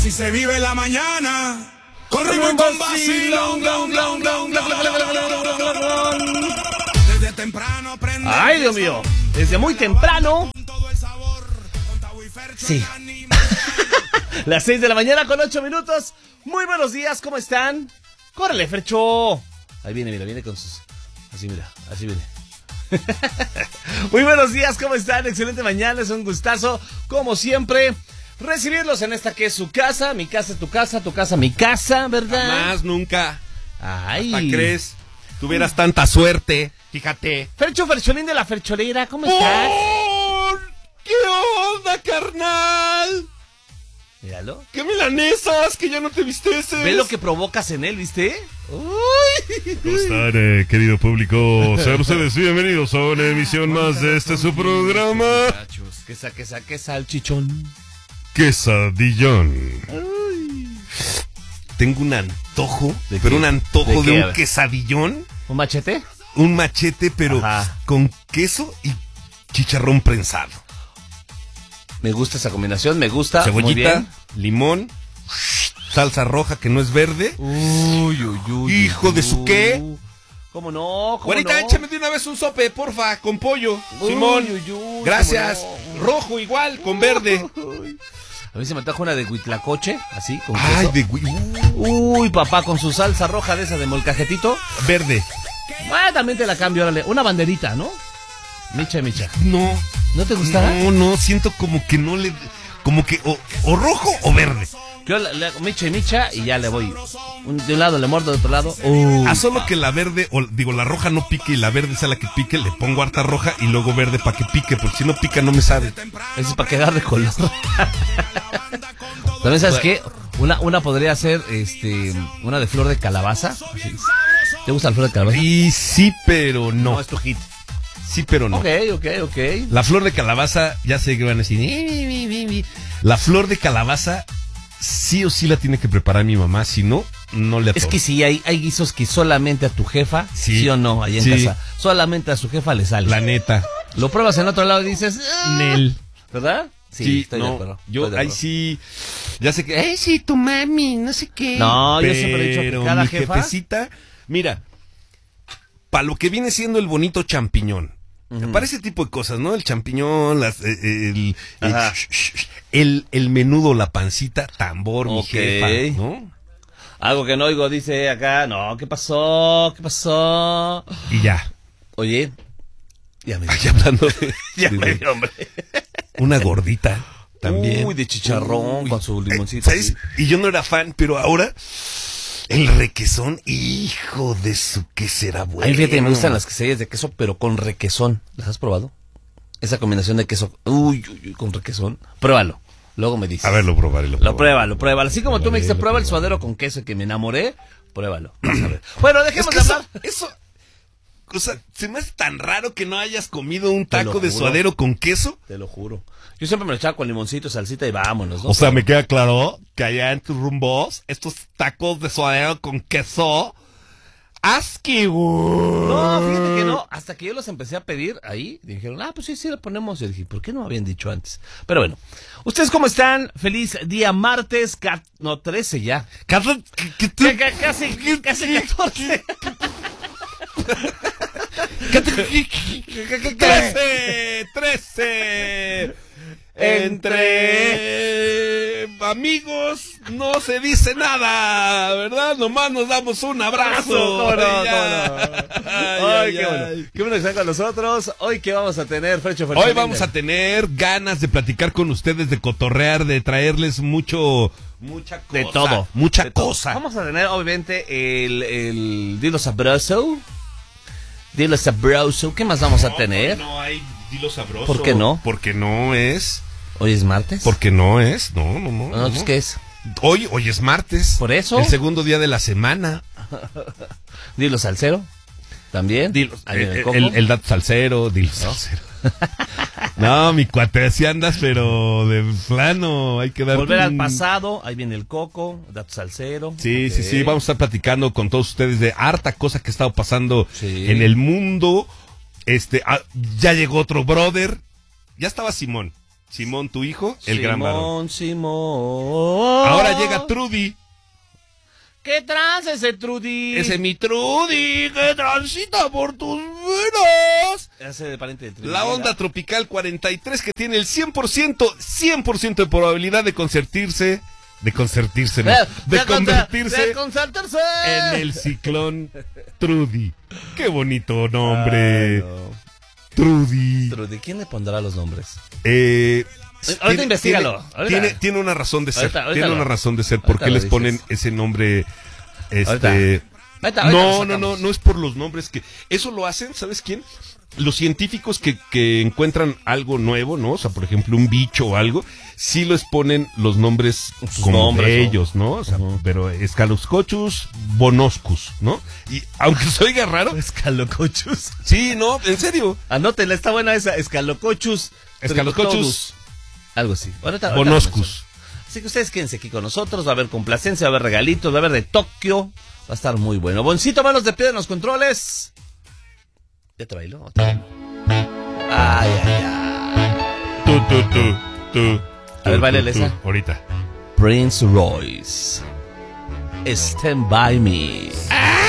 Si se vive la mañana, con ritmo y con vacilón, desde temprano prende. Ay, Dios mío, desde muy temprano. Sí. Las 6 de la mañana con 8 minutos. Muy buenos días, ¿cómo están? Córrele, Fercho. Ahí viene, mira, viene con sus... Así, mira, así viene. Muy buenos días, ¿cómo están? Excelente mañana, es un gustazo, como siempre, recibirlos en esta que es su casa, mi casa, tu casa, mi casa, ¿verdad? Jamás, nunca. Ay. ¿Hasta crees? Tuvieras tanta suerte, fíjate. Fercho, Fercholín de la Fercholera, ¿cómo estás? ¡Oh! ¿Qué onda, carnal? Míralo. ¡Qué milanesas! ¡Que ya no te visteces! Ve lo que provocas en él, ¿viste? ¡Uy! ¿Cómo están, querido público? Sean ustedes bienvenidos a una emisión más de su programa. ¿Qué salchichón? Quesadillón. Tengo un antojo, ¿De pero qué? un antojo ¿De de qué? un quesadillón. ¿Un machete? Un machete, pero Ajá. con queso y chicharrón prensado. Me gusta esa combinación, me gusta. Cebollita, limón, salsa roja que no es verde. Uy. Hijo de su qué. ¿Cómo no? ¿Cómo Güerita, no? échame de una vez un sope, porfa, con pollo. Simón, Uy, gracias. ¿cómo no? Rojo igual, con verde. A mí se me antoja una de huitlacoche, así, con Ay, queso. de güey. Uy, papá, con su salsa roja de esa de molcajetito. Verde. Ah, también te la cambio, órale. Una banderita, ¿no? Micha. No. ¿No te gustaba? No, siento como que no le... Como que o rojo o verde. Yo le hago micha y ya le voy. De un lado le mordo, de otro lado. A solo que la verde, o digo, la roja no pique y la verde sea la que pique, le pongo harta roja y luego verde para que pique, porque si no pica no me sabe. Eso es para que agarre color. También, ¿sabes qué? Una podría ser, una de flor de calabaza. Así. ¿Te gusta la flor de calabaza? Y sí, pero no. No, es tu hit. Sí, pero no. Ok. La flor de calabaza, ya sé que van a decir, la flor de calabaza sí o sí la tiene que preparar mi mamá, si no, no le atoro. Es que sí, hay guisos que solamente a tu jefa, sí o no, ahí en Sí. casa, solamente a su jefa le sale. La neta. Lo pruebas en otro lado y dices, Nel. ¿verdad? Sí, estoy de acuerdo. yo estoy de ahí acuerdo. sí, ya sé que, sí, tu mami, no sé qué. No, yo siempre he dicho que Pero cada mi jefa... jefecita, mira, para lo que viene siendo el bonito champiñón, para ese tipo de cosas, ¿no? El champiñón, Ajá. el menudo, la pancita, tambor, mi Ok. jefa, ¿no? Algo que no oigo, dice acá, no, ¿qué pasó? Y ya. Oye, ya me Aquí hablando de, ya de- me dio hambre. una gordita también. Uy, de chicharrón Uy. con su limoncito. ¿Sabes? así. Y yo no era fan, pero ahora el requesón, hijo de su que será bueno. A mí fíjate, me gustan las quesadillas de queso, pero con requesón. ¿Las has probado? Esa combinación de queso, con requesón. Pruébalo, luego me dices. A ver, lo probaré. Pruébalo. Así como tú me dijiste, prueba el suadero con queso que me enamoré, pruébalo. Vas a ver. Bueno, dejemos de hablar. Eso, o sea, se me hace tan raro que no hayas comido un Te lo taco de juro. suadero con queso. Te lo juro. Yo siempre me lo echaba con limoncito, salsita y vámonos, ¿no? O sea, me queda claro que allá en tus rumbos, estos tacos de suadero con queso, ¡asqueroso! No, fíjate que no. Hasta que yo los empecé a pedir ahí, dijeron, pues sí, lo ponemos. Y dije, ¿por qué no me habían dicho antes? Pero bueno, ¿ustedes cómo están? Feliz día martes, 13 ya. Casi 14. 13. Entre amigos no se dice nada, ¿verdad? Nomás nos damos un abrazo. ¿Cómo no? Y ya. Ay, qué bueno. Qué bueno que están con nosotros. Hoy, ¿qué vamos a tener, Fercho? Hoy vamos a tener ganas de platicar con ustedes, de cotorrear, de traerles mucha cosa. De todo. Mucha De todo. cosa. Vamos a tener, obviamente, el Dilo Sabroso. ¿Qué más vamos a tener? No hay dilo sabroso. ¿Por qué no? Porque no es. ¿Hoy es martes? Porque no es. No. No, pues, ¿qué es? Hoy es martes. ¿Por eso? El segundo día de la semana. Dilo Salsero. ¿También? Ahí viene el coco. El dato salsero, dilo salsero. No, mi cuate, así andas, pero de plano, hay que dar Volver al pasado, ahí viene el coco, dato salsero. Sí, Ok. sí, vamos a estar platicando con todos ustedes de harta cosa que ha estado pasando Sí. en el mundo. Ya llegó otro brother. Ya estaba Simón. Simón, tu hijo, el gran varón. Simón. Ahora llega Trudy. ¿Qué trance ese Trudy? Ese es mi Trudy que transita por tus venas. Hace de pariente de Trudy. La onda tropical 43 que tiene el 100% de probabilidad de convertirse en el ciclón Trudy. Qué bonito nombre. Ay, no. Trudy. ¿Quién le pondrá los nombres? Ahorita investígalo. Tiene una razón de ser. Ahorita Tiene lo- una razón de ser. ahorita ¿Por qué lo les dices. ponen ese nombre? Ahorita lo No, sacamos. no es por los nombres que. Eso lo hacen, ¿sabes quién? Los científicos que encuentran algo nuevo, ¿no? O sea, por ejemplo, un bicho o algo, sí les ponen los nombres Sus como nombres, de ¿no? ellos, ¿no? O sea, pero Scaloscochus bonoscus, ¿no? Y aunque se oiga raro, Escalocochus. sí, no, en serio. Anótenla, está buena esa. Escalocochus. Scaloscochus Algo así. Ahorita bonoscus. Así que ustedes quédense aquí con nosotros. Va a haber complacencia, va a haber regalitos, va a haber de Tokio. Va a estar muy bueno. Boncito, manos de piedra en los controles. ¿Ya te bailó? Ay. A ver, báilale esa. Ahorita. Prince Royce. Stand by me.